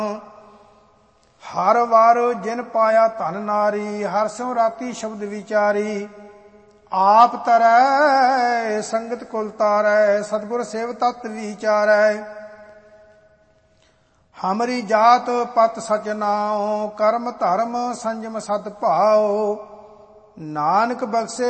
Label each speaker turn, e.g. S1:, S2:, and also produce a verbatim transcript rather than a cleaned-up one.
S1: ਹਰ ਵਾਰ ਜਿਨ ਪਾਇਆ ਧਨ ਨਾਰੀ, ਹਰ ਸਿਉ ਰਾਤੀ ਸ਼ਬਦ ਵਿਚਾਰੀ। ਆਪ ਤਰੈ ਸੰਗਤ ਕੁਲ ਤਾਰੈ, ਸਤਿਗੁਰ ਸੇਵ ਤਤ ਵਿਚਾਰੈ। ਹਮਰੀ ਜਾਤ ਪਤ ਸਚ ਨਾਉ, ਕਰਮ ਧਰਮ ਸੰਜਮ ਸਤ ਭਾਉ। ਨਾਨਕ ਬਖਸ਼ੇ